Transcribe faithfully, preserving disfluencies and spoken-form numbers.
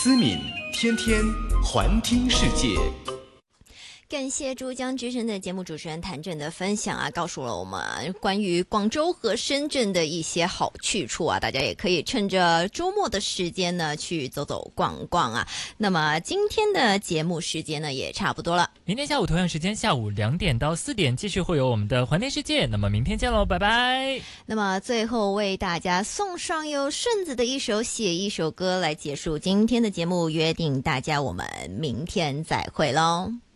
思敏，天天环听世界。 感谢珠江之声的节目主持人谭震的分享啊，告诉了我们关于广州和深圳的一些好去处啊，大家也可以趁着周末的时间呢去走走逛逛啊。那么今天的节目时间呢也差不多了， 明天下午同样时间下午两点到四点继续会有我们的环天世界，那么明天见喽，拜拜。 那么最后为大家送上由顺子的一首写一首歌来结束今天的节目，约定大家我们明天再会喽。